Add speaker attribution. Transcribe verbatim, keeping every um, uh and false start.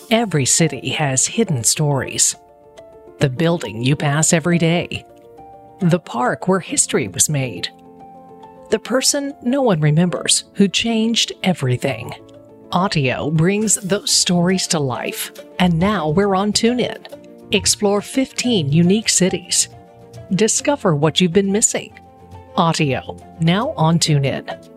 Speaker 1: Every city has hidden stories. The building you pass every day. The park where history was made. The person no one remembers who changed everything. Audio brings those stories to life, and now we're on TuneIn. Explore fifteen unique cities. Discover what you've been missing. Audio, now on TuneIn.